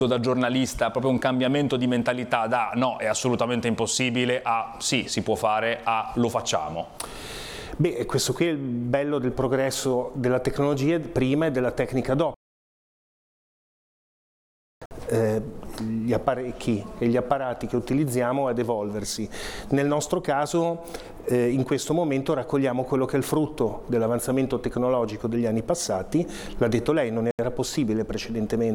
da giornalista, proprio un cambiamento di mentalità da no, è assolutamente impossibile, a sì, si può fare, a lo facciamo? Beh, questo qui è il bello del progresso della tecnologia prima e della tecnica dopo. Gli apparecchi e gli apparati che utilizziamo ad evolversi. Nel nostro caso, in questo momento raccogliamo quello che è il frutto dell'avanzamento tecnologico degli anni passati. L'ha detto lei, non era possibile precedentemente.